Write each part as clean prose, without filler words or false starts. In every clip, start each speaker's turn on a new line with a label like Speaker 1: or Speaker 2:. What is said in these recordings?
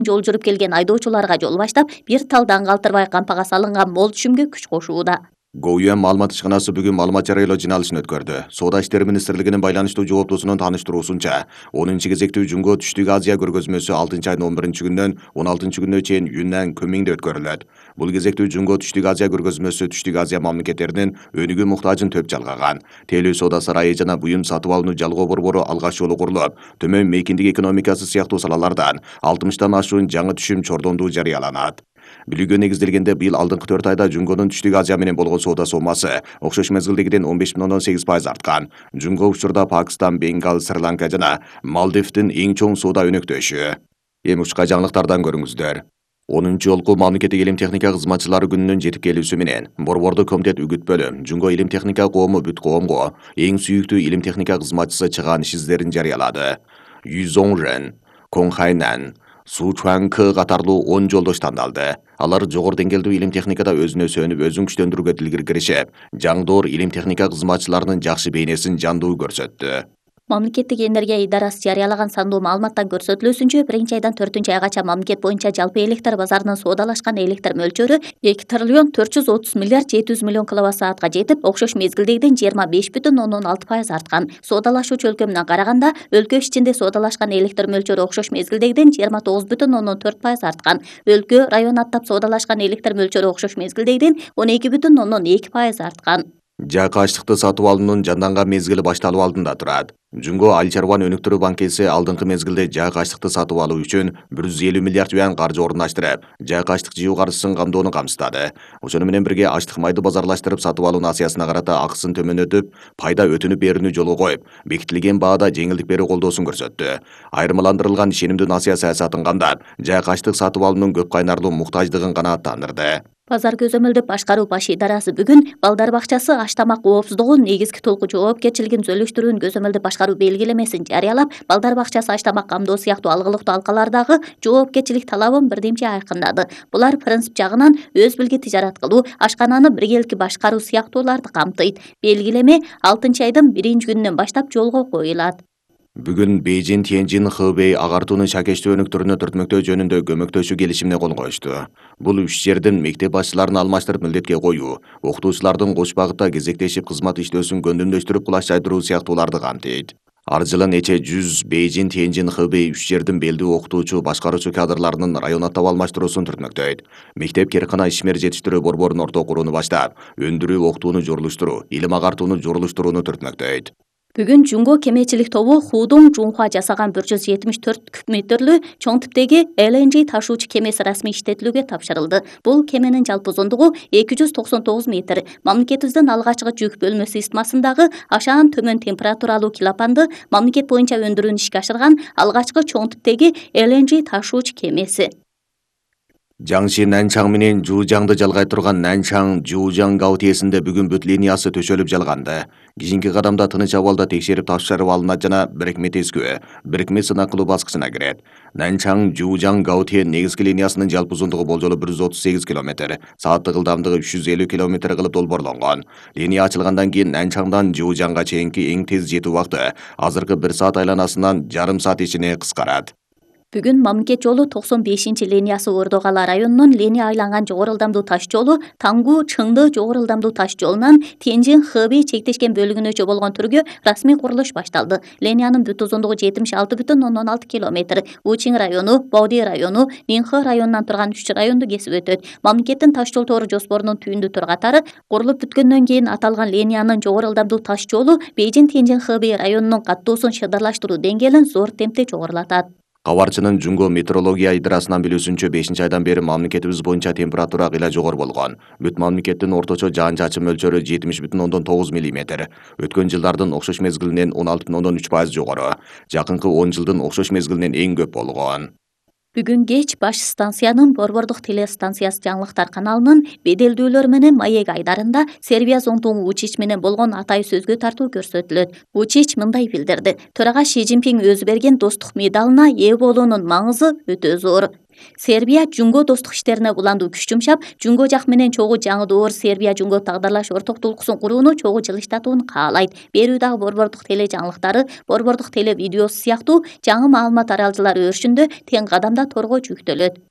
Speaker 1: Жол жүрүп келген айдоочуларга жол баштап, бир талдан калтырбай кампага салынган мол түшүмгө күч кошууда.
Speaker 2: ГОЮМ маалымат ишканасы бүгүн маалымат жарыялоо жыйналышын өткөрдү. Соода иштери министрлигинин байланыштуу жооптусунун таныштыруусунча, 10 кезектүү Жумго Түштүк Азия көргөзмөсү 6-айдын 11-күнүнөн 16-күнүнө чейин Юннан Кумиңде өткөрүлөт. Бул кезектүү Жумго Түштүк Азия көргөзмөсү Түштүк Азия мамлекеттеринин өнүгүү муктажын төп жалгаган. Тейлөө соода сарайы жана буюм сатып алууну жалгоо борбору алгач жолу курулуп, төмөн мейкиндик экономикасы сыяктуу салалардан 60тан ашуун жаңы түшүм чордондуу жарыяланат. Билүүгө негизделгенде быйыл алдыңкы 4 айда Жумгонун Түштүк Азия менен болгон соода сомасы окшош мезгилдегиден 15,8% арткан. Жумго учурда Пакистан, Бенгал, Шри-Ланка жана Малдивдин эң чоң соода өнөктөшү. Эми ушка жаңылыктардан көрүңүздөр. 10-жолку мамлекеттик илим техника кызматчылары күнүнүн жетип келүүсү менен Борбордук комитет үгүт Жумго илим техника коому бүт коомго эң сүйүктүү илим техника кызматчысы чыгааныш издерин жарыялады. Юзоңрен, Коңхайнан, Сучуан К катарлуу 10 жолдош тандалды. Алар жогору деңгээлдүү илим техникада өзүнө сөнүп, өзүн күчтөндүрүүгө тилгер киришип, жаңдоор илим техника кызматчыларынын жакшы бейнесин жандуу көрсөттү.
Speaker 1: Мамлекеттик энергия идарасы жарыялаган сандуу маалыматтан көрсөтүлүүсүнчө, 1-айдан 4-айгаcha мамлекет боюнча жалпы электр базарынын соодалашкан электр мөлчөрү 2 триллион 430 миллиард 700 миллион киловатт-саатка жетип, окшош мезгилдегиден 25,6% арткан. Соодалашуучу өлкө менен караганда, өлкө ичинде соодалашкан электр мөлчөрү окшош мезгилдегиден 29,4% арткан. Өлкө район аттап соодалашкан электр мөлчөрү окшош мезгилдегиден 12,2% арткан.
Speaker 2: Жакы ачлыкты сатып алуунун жанданган мезгили башталуу алдында турат. Жумго Али Чарбан өнүктүрүү банкеси алдыңкы мезгилде жак ачлыкты сатып алуу үчүн 150 миллиард юан каржы орундаштырып, жак ачлык жыйуу каржысын камдоону камсыздады. Ошону менен бирге ачлык майды базарлаштырып сатып алуу насыясына карата акысын төмөнөтүп, пайда өтүнүп берүүнү жолго коюп, бекитилген баада жеңилдик берүү колдоосун көрсөттү. Айырмаландырылган ишенимдүү насыя саясатын камдап, жак ачлык сатып алуунун көп кайнарлуу муктаждыгын канааттандырды.
Speaker 1: Базар көзөмөлдөп башкаруу баш идарасы бүгүн балдар бакчасы аш тамак коопсуздугун негизги толку жоопкерчилигин түзөлүштүрүүнү көзөмөлдөп башкаруу белгилемесин жарыялап, балдар бакчасы аш тамак камдоо сыяктуу алгылыктуу алкалардагы жоопкерчилик талабын бирдемче айкындады. Булар принцип жагынан өз билги тижарат кылуу, ашкананы биргеликти башкаруу сыяктууларды камтыйт. Белгилеме 6-айдын 1-күнүнөн баштап жолго коюлат.
Speaker 2: Бүгүн Бейжин Тяньжин Хэбэй агартуунун шакештүү өнүктүрүүнү түртмөктөө жөнүндө көмөктөшүү келишимине кол коюшту. Бул 3 жердин мектеп башчыларын алмаштырып милдетке коюу, окутуучулардын кош багытта кезектешип кызмат иштөөсүн көндүмдөштүрүп кулаш жайдыруу сыяктууларды камтыйт. Ар жылы нече 100 Бейжин Тяньжин Хэбэй 3 жердин белдүү окутуучу, башкаруучу кадрларынын район аттап алмаштыруусун түртмөктөйт. Мектеп керкана ишмер жетиштирүү борборун орто курууну баштап, өндүрүү окутууну журулуштуруу, илим агартууну журулуштурууну түртмөктөйт.
Speaker 1: Бүгүн Жумго кемечилик тобу Худун Жунхуа жасаган 174 куб метрлүү чоң типтеги LNG ташуучу кемеси расмий иштетилүүгө тапшырылды. Бул кеменин жалпы узундугу 299 метр. Мамлекетибиздин алгачкы жүк бөлмөсү истмасындагы ашаан төмөн температуралуу килапанды мамлекет боюнча өндүрүүнү ишке ашырган алгачкы чоң типтеги LNG ташуучу кемеси.
Speaker 2: Жаңши Нанчаң менен Жужаңды жалгай турган Нанчаң Жужаң гаутиесинде бүгүн бүт линиясы төшөлүп жалганды. Кийинки кадамда тыныч абалда текшерип тапшырып алынат жана бирикме тескөө, бирикме сынак кылуу баскычына кирет. Нанчаң Жужаң гаутие негизги линиясынын жалпы узундугу болжолу 138 км, сааттык ылдамдыгы 350 км кылып долбоорлонгон. Линия ачылгандан кийин Нанчаңдан Жужаңга чейинки эң тез жетүү убакыты азыркы 1 саат айланасынан жарым саат ичине кыскарат.
Speaker 1: Бүгүн мамлекет жолу 95-линиясы Ордогала районунун Лени айланган жогору ылдамдуу таш жолу Таңгу Чыңды жогору ылдамдуу таш жолунан Тяньжин Хэбэй чектешкен бөлүгүнөчө болгон түргө расмий курулуш башталды. Лениянын бүт узундугу 76,16 км. Учиң району, Бауди району, Нинхэ районунан турган 3 районду кесип өтөт. Мамлекеттин таш жол тору жоспорунун түйүндү тур катары курулуп бүткөндөн кийин аталган линиянын жогору ылдамдуу таш жолу Бейжин Тяньжин Хэбэй районунун каттуусун шыдырлаштыруу деңгээлин зор темпте жогорулатат.
Speaker 2: Кабарчынын Жумго метеорология идарасынан билүүсүнчө 5-айдан бери мамлекетибиз боюнча температура кыйла жогору болгон. Бүт мамлекеттин орточо жаан-чачын мөлчөрү 70,9 мм. Өткөн жылдардын окшош мезгилинен 16,3% жогору. Жакынкы 10 жылдын окшош мезгилинен эң көп болгон.
Speaker 1: Бүгүн кеч баш станциянын Борбордук телестанциясы жаңылыктар каналынын беделдүүлөр менен маек айдарында Сербия зонтугу Вучич менен болгон атай сөзгө тартуу көрсөтүлөт. Вучич мындай билдирди: төрага Си Цзиньпин өзү берген достук медалына ээ болуунун маңызы өтө зор. Сербия Жунго достук иштерине уландуу күч жумшап, Жунго жак менен чогуу жаңы доор Сербия Жунго тагдырлаш орток долкусун курууну чогуу жылыштатууну каалайт. Берүүдагы борбордук теле жаңылыктары, борбордук теле видеосу сыяктуу жаңы маалымат аралжылары өрүшүндө тең кадамда торго жүктөлөт.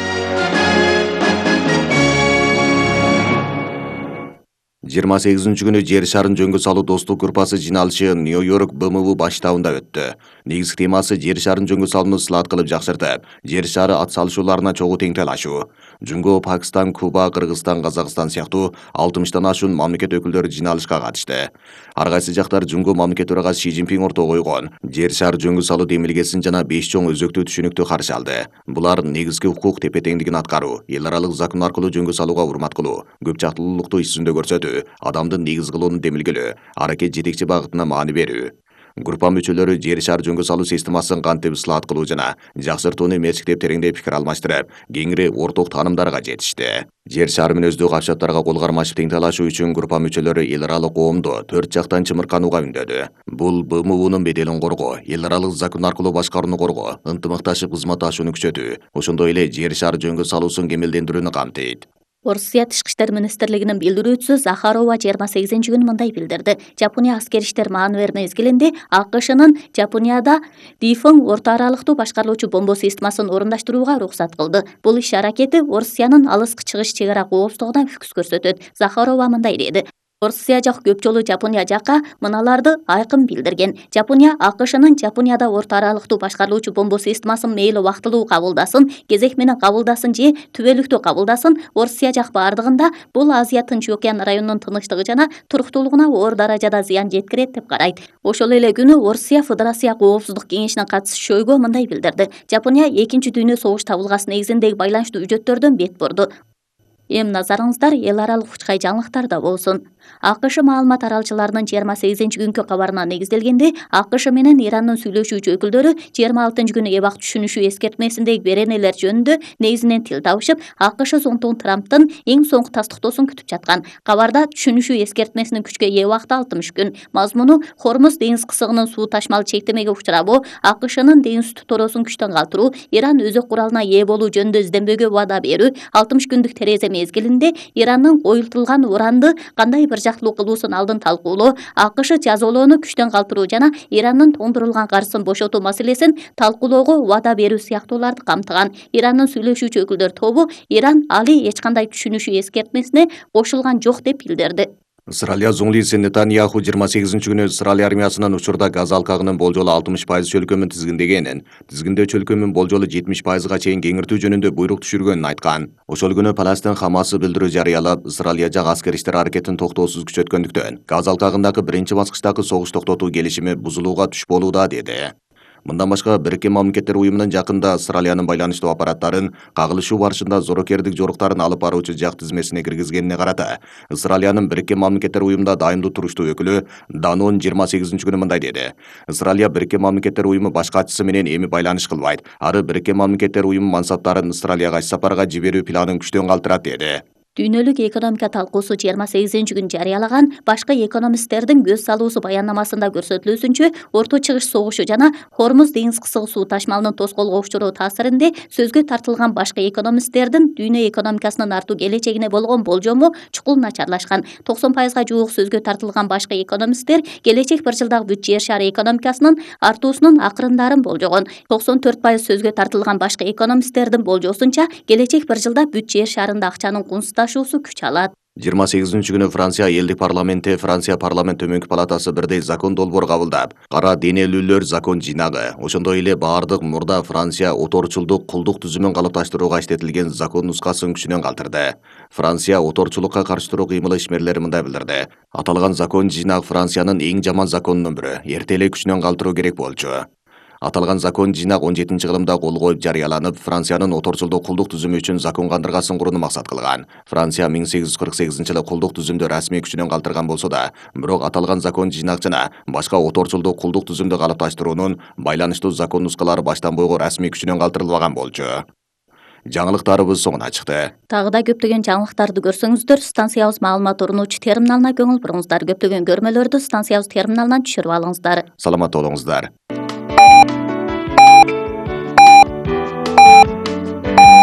Speaker 2: 28 күнү жер шарын жөнгө салуу достук группасы жиналышы Нью-Йорк БМУ баштабында өттү. Негизги темасы жер шарын жөнгө салууну сылат кылып жакшыртып, жер шары ат салышууларына чогуу тең талашуу. Жөнгө Пакистан, Куба, Кыргызстан, Казакстан сыяктуу 60тан ашуун мамлекет өкүлдөрү жиналышка катышты. Ар кайсы жактар Жөнгө мамлекет төрагасы Ши Цзиньпин ортого койгон жер шар жөнгө салуу демилгесин жана 5 чоң өзөктүү түшүнүктү каршы алды. Булар негизги укук тепе-теңдигин аткаруу, эл аралык закон аркылуу жөнгө салууга урмат кылуу, көп жактылуулукту иш жүзүндө көрсөтүү, адамдын негиз кылууну демилгелөө, аракет жетекчи багытына маани берүү. Группа мүчөлөрү жер шар жөнгө салуу системасын кантип ысылат кылуу жана жакшыртууну мерчиктеп тереңдей пикир алмаштырып, кеңири орток таанымдарга жетишти. Жер шары менен өздүү капчаттарга кол кармашып тең талашуу үчүн группа мүчөлөрү эл аралык коомду 4 жактан чымырканууга үндөдү. Бул БМУнун беделин коргоо, эл аралык закон аркылуу башкарууну коргоо, ынтымакташып кызматташууну күчөтүү, ошондой эле жер шары жөнгө салуусун кемелдендирүүнү камтыйт.
Speaker 1: Орусия Тышкы иштер министрлигинин билдирүүчүсү Захарова 28-күнү мындай билдирди. Жапония аскери иштер маанвер мезгилинде АКШнын Жапонияда Дифон орто аралыктуу башкарылуучу бомба системасын орундаштырууга уруксат кылды. Бул иш аракети Орусиянын алыскы чыгыш чек ара коопсуздугуна үкүс көрсөтөт. Захарова мындай деди. Орусия жак көп жолу Жапония жакка мыналарды айкын билдирген. Жапония АКШнын Жапонияда орто аралыктуу башкарылуучу бомба системасын мейли убактылуу кабылдасын, кезек менен кабылдасын же түбөлүктүү кабылдасын, Орусия жак бардыгында бул Азия Тынч океан районунун тынычтыгы жана туруктуулугуна оор даражада зыян жеткирет деп карайт. Ошол эле күнү Орусия Федерация коопсуздук кеңешине катышуучу шөйгө мындай билдирди. Жапония 2-дүйнө согуш табылгасы негизиндеги байланыштуу үжөттөрдөн бет бурду. Эми назарыңыздар эл аралык учкай жаңылыктарда болсун. АКШ маалымат аралчыларынын 28-күнкү кабарына негизделгенде, АКШ менен Ирандын сүйлөшүүчү өкүлдөрү 26-күнү эбак түшүнүшүү эскертмесиндеги беренелер жөнүндө негизинен тил табышып, АКШ Зонтун Трамптын эң соңку тастыктоосун күтүп жаткан. Кабарда түшүнүшүү эскертмесинин күчкө ээ убакыты 60 күн. Мазмуну Хормуз деңиз кысыгынын суу ташмал чектемеге учурабоо, АКШнын деңиз туторосун күчтөн калтыруу, Иран өзөк куралына ээ болуу жөнүндө изденбөөгө убада берүү, 60 күндүк терезе мезгилинде Ирандын коюлтулган уранды кандай бир жактылуу кылуусун алдын талкуулоо, АКШ жазалоону күчтөн калтыруу жана Ирандын тоңдурулган каржысын бошотуу маселесин талкуулоого убада берүү сыяктууларды камтыган. Ирандын сүйлөшүүчү өкүлдөр тобу Иран али эч кандай түшүнүшүү эскертмесине кошулган жок деп билдирди.
Speaker 2: Ысыралия зуңлиси Нетаньяху 28-күнү Ысыралия армиясынын учурда газ алкагынын болжолу 60% чөлкөмүн тизгиндегенин, тизгиндөө чөлкөмүн болжолу 70%га чейин кеңиртүү жөнүндө буйрук түшүргөнүн айткан. Ошол күнү Палестин Хамасы билдирүү жарыялап, Ысыралия жак аскер иштер аракетин токтоосуз күчөткөндүктөн, газ алкагындагы биринчи баскычтагы согуш токтотуу келишими бузулууга туш болууда деди. Мындан башка Бириккен Мамлекеттер уюмунун жакында Ысыралиянын байланыштуу аппараттарын кагылышуу барышында зорокердик жоруктарын алып баруучу жак тизмесине киргизгенине карата Ысыралиянын Бириккен Мамлекеттер уюмунда дайымдуу туруштуу өкүлү Данон 28-күнү мындай деди. Ысыралия Бириккен Мамлекеттер уюму баш катчысы менен эми байланыш кылбайт. Ары Бириккен Мамлекеттер уюму мансаптарын Ысыралияга иш сапарга жиберүү планын күчтөн калтырат деди.
Speaker 1: Дүйнөлүк экономика талкуусу 28-күнү жарыялаган башка экономисттердин көз салуусу баяннамасында көрсөтүлүүсүнчө, Орто Чыгыш согушу жана Хормуз деңиз кысыгы суу ташмалынын тоскоолго учуруу таасиринде сөзгө тартылган башка экономисттердин дүйнө экономикасынын артуу келечегине болгон болжому чукул начарлашкан. 90%га жуук сөзгө тартылган башка экономисттер келечек бир жылдагы бүт жер шары экономикасынын артуусунун акырындарын болжогон. 94% сөзгө тартылган башка экономисттердин болжоосунча, келечек бир жылда бүт жер шарында акчанын кунсуздашуусу күч алат.
Speaker 2: 28-күнү Франция элдик парламенти Франция парламент төмөнкү палатасы бирдей закон долбоор кабылдап, кара денелүүлөр закон жыйнагы, ошондой эле баардык мурда Франция оторчулдук кулдук түзүмүн калыпташтырууга иштетилген закон нускасын күчүнөн калтырды. Франция оторчулукка каршы туруу кыймылы ишмерлери мындай билдирди. Аталган закон жыйнак Франциянын эң жаман законунун бири, эрте эле күчүнөн калтыруу керек болчу. Аталган закон жыйнак 17-кылымда кол коюп жарыяланып, Франциянын оторчулдук кулдук түзүмү үчүн закон кандыргасын курууну максат кылган. Франция 1848-жылы кулдук түзүмдү расмий күчүнөн калтырган болсо да, бирок аталган закон жыйнак жана башка оторчулдук кулдук түзүмдү калыпташтыруунун байланыштуу закон нускалары баштан бойго расмий күчүнөн калтырылбаган болчу. Жаңылыктарыбыз соңуна чыкты.
Speaker 1: Тагы да көптөгөн жаңылыктарды көрсөңүздөр, станциябыз маалымат орунуучу терминалына көңүл буруңуздар. Көптөгөн көрмөлөрдү станциябыз терминалынан түшүрүп алыңыздар.
Speaker 2: Саламат болуңуздар.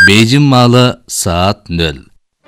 Speaker 3: Бейжің малы saat 0.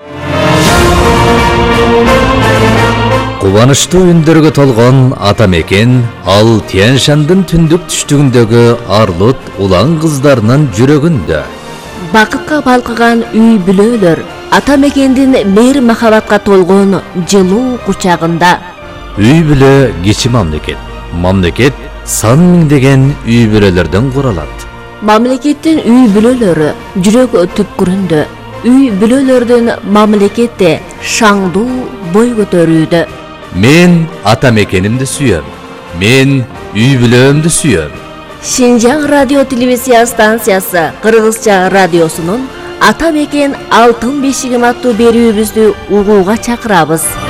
Speaker 3: Кубаныштуу үндөргө толгон ата мекен ал Тянь-Шандын түндүк түштүгүндөгү арлыт улан кыздарынын жүрөгүндө.
Speaker 4: Бакытка балкыган үй бүлөлөр ата мекендин мейир махабатка толгон жылуу кучагында.
Speaker 3: Үй бүлө кичи мамлекет. Мамлекет сан миңдеген үй бүлөлөрдөн куралат.
Speaker 4: Мамлекеттин үй бүлөлөрү жүрөк түпкүрүндө. Үй бүлөлөрдүн мамлекетте шаңдуу бой көтөрүүдө.
Speaker 3: Мен ата мекенимди сүйөм. Мен үй бүлөмдү сүйөм.
Speaker 4: Шинжаң радио телевизия станциясы Кыргызча радиосунун Ата мекен алтын бешигим аттуу берүүбүздү угууга чакырабыз.